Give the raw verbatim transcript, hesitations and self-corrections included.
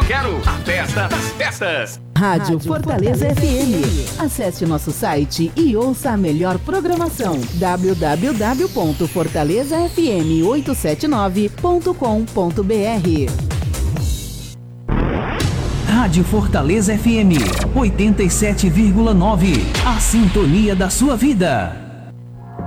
quero a festa das festas. Rádio Fortaleza F M. Acesse nosso site e ouça a melhor programação. w w w ponto fortaleza f m oito sete nove ponto com ponto b r. Rádio Fortaleza F M oitenta e sete vírgula nove. A sintonia da sua vida.